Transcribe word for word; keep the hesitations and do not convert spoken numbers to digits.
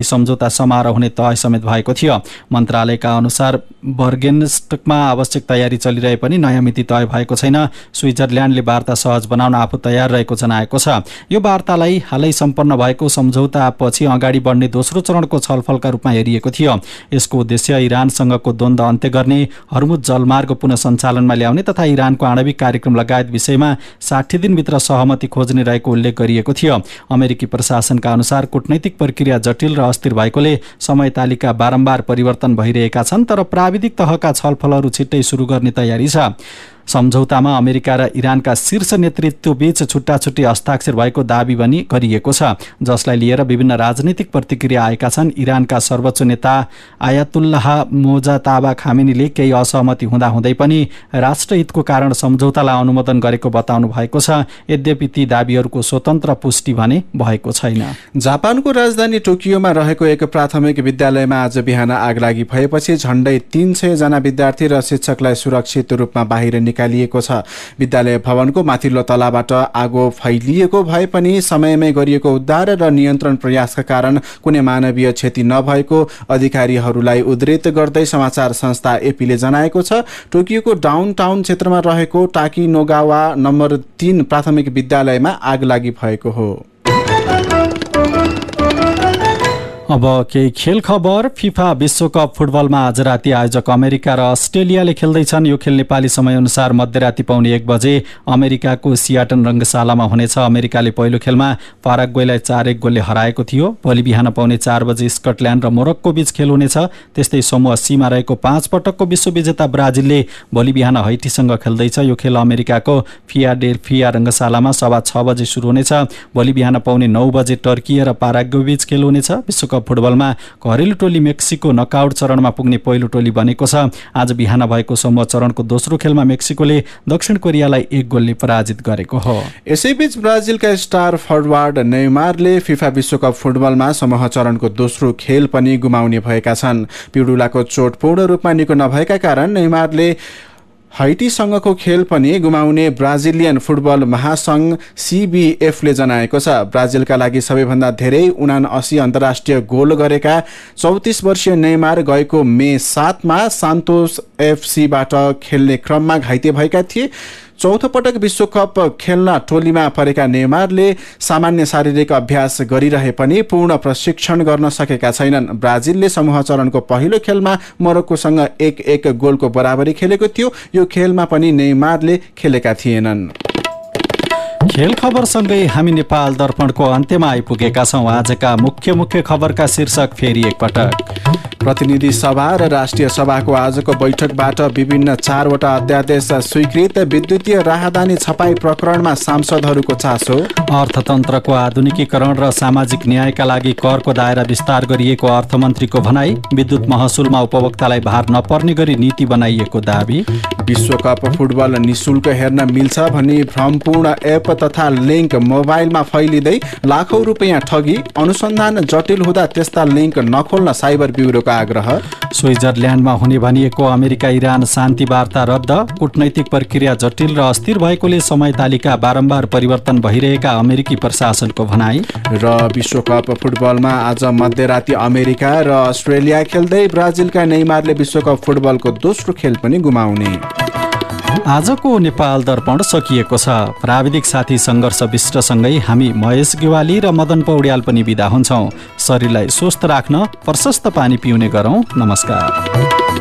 सम्झौता समारोह हुने तय समेत भएको थियो। मन्त्रालयका अनुसार बर्गेनस्टकमा आवश्यक तयारी चलिरहे पनि नयाँ मिति तय भएको छैन। स्विजरल्यान्डले वार्ता सहज बनाउन आफू तयार रहेको जनाएको छ। यो वार्तालाई हालै सम्पन्न भएको सम्झौतापछि अगाडि बढ्ने दोस्रो चरणको छलफलका रूपमा हेरिएको थियो। यसको उद्देश्य इरानसँगको द्वन्द्व अन्त्य गर्ने, हर्मुज जलमार्ग पुनः सञ्चालनमा ल्याउने तथा इरानको आणविक कार्यक्रम लगायत विषयमा साठी दिनभित्र सहमति खोज्ने रहेको उल्लेख गरिएको थियो। अमेरिकी प्रशासनका अनुसार कूटनैतिक प्रक्रिया जटिल र अस्थिर भएकोले समय तालिका बारम्बार परिवर्तन भइरहेका छन्, तर प्राविधिक तहका छलफलहरू छिट्टै सुरु गर्ने तयारी छ। सम्झौतामा अमेरिका र इरानका शीर्ष नेतृत्वबीच छुट्टा छुट्टी हस्ताक्षर भएको दाबी पनि गरिएको छ, जसलाई लिएर विभिन्न राजनीतिक प्रतिक्रिया आएका छन्। इरानका सर्वोच्च नेता आयातुल्लाह मोजाताबा खामेनीले केही असहमति हुँदाहुँदै पनि राष्ट्रहितको कारण सम्झौतालाई अनुमोदन गरेको बताउनु भएको छ। यद्यपि ती दाबीहरूको स्वतन्त्र पुष्टि भने भएको छैन। जापानको राजधानी टोकियोमा रहेको एक प्राथमिक विद्यालयमा आज बिहान आगलागी भएपछि झण्डै तीन सय जना विद्यार्थी र शिक्षकलाई सुरक्षित रूपमा बाहिर निकालिएको छ। विद्यालय भवनको माथिल्लो तलाबाट आगो फैलिएको भए पनि समयमै गरिएको उद्धार र नियन्त्रण प्रयासका कारण कुनै मानवीय क्षति नभएको अधिकारीहरूलाई उद्धृत गर्दै समाचार संस्था एपीले जनाएको छ। टोकियोको डाउनटाउन क्षेत्रमा रहेको टाकिनोगावा नम्बर तीन प्राथमिक विद्यालयमा आगलागी भएको हो। अब केही खेल खबर। फिफा विश्वकप फुटबलमा आज राति आयोजक अमेरिका र अस्ट्रेलियाले खेल्दैछन्। यो खेल नेपाली समयअनुसार मध्यराति पाउने एक बजे अमेरिकाको सियाटन रङ्गशालामा हुनेछ। अमेरिकाले पहिलो खेलमा पाराग्वेलाई चार एक गोलले हराएको थियो। भोलि बिहान पाउने चार बजे स्कटल्यान्ड र मोरक्को बीच खेल हुनेछ। त्यस्तै समूह सीमा रहेको पाँच पटकको विश्वविजेता ब्राजिलले भोलि बिहान हैटीसँग खेल्दैछ। यो खेल अमेरिकाको फिलाडेल्फिया रङ्गशालामा सभा छ बजे सुरु हुनेछ। भोलि बिहान पाउने नौ बजे टर्की र पाराग्वे बीच खेल हुनेछ। विश्वकप फुटबलमा घरेलु टोली मेक्सिको नकआउट चरणमा पुग्ने पहिलो टोली बनेको छ। आज बिहान भएको समूह चरणको दोस्रो खेलमा मेक्सिकोले दक्षिण कोरियालाई एक गोलले पराजित गरेको हो। यसैबीच ब्राजिलका स्टार फरवार्ड नेइमारले फिफा विश्वकप फुटबलमा समूह चरणको दोस्रो खेल पनि गुमाउने भएका छन्। पिडुलाको चोट पूर्ण रूपमा निको नभएका कारण नेइमारले हैटीसँगको खेल पनि गुमाउने ब्राजिलियन फुटबल महासंघ सीबीएफले जनाएको छ। ब्राजिलका लागि सबैभन्दा धेरै उनासी अन्तर्राष्ट्रिय गोल गरेका चौतिस वर्षीय नेइमार गएको मे सातमा सान्तोस एफसीबाट खेल्ने क्रममा घाइते भएका थिए। चौथो पटक विश्वकप खेल्न टोलीमा परेका नेइमारले सामान्य शारीरिक अभ्यास गरिरहे पनि पूर्ण प्रशिक्षण गर्न सकेका छैनन्। ब्राजिलले समूह चरणको पहिलो खेलमा मोरक्कोसँग एक एक गोलको बराबरी खेलेको थियो। यो खेलमा पनि नेइमारले खेलेका थिएनन्। खेल खबरसँगै हामी नेपाल दर्पणको अन्त्यमा आइपुगेका छौँ। आजका मुख्य मुख्य खबरका शीर्षक फेरि एकपटक। प्रतिनिधि सभा र राष्ट्रिय सभाको आजको बैठकबाट विभिन्न चारवटा अध्यादेश स्वीकृत। विद्युतीय राहदानी छपाई प्रकरणमा सांसदहरूको चासो। अर्थतन्त्रको आधुनिकीकरण र सामाजिक न्यायका लागि करको दायरा विस्तार गरिएको अर्थमन्त्रीको भनाई। विद्युत महसुलमा उपभोक्तालाई भार नपर्ने गरी नीति बनाइएको दाबी। विश्वकप फुटबल निशुल्क हेर्न मिल्छ भनी भ्रमपूर्ण एप तथा लिङ्क मोबाइलमा फैलिँदै लाखौं रुपियाँ ठगी। अनुसन्धान जटिल हुँदा त्यस्ता लिङ्क नखोल्न साइबर ब्युरोको आग्रह। स्विजरल्यान्डमा हुने भनिएको अमेरिका इरान शान्ति वार्ता रद्द। कूटनैतिक प्रक्रिया जटिल र अस्थिर भएकोले समय तालिका बारम्बार परिवर्तन भइरहेका अमेरिकी प्रशासनको भनाई। र विश्वकप फुटबलमा आज मध्यराति अमेरिका र अस्ट्रेलिया खेल्दै ब्राजिलका नेइमारले विश्वकप फुटबलको दोस्रो खेल पनि गुमाउने। आजको नेपाल दर्पण सकिएको छ। प्राविधिक साथी सङ्घर्ष विष्टसँगै हामी महेश गेवाली र मदन पौड्याल पनि बिदा हुन्छौँ। शरीरलाई स्वस्थ राख्न प्रशस्त पानी पिउने गरौँ। नमस्कार।